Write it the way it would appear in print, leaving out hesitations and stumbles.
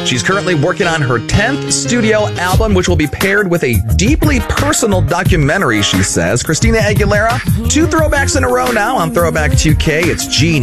She's currently working on her 10th studio album, which will be paired with a deeply personal documentary, she says. Christina Aguilera, 2 throwbacks in a row now on Throwback 2K. It's Genie.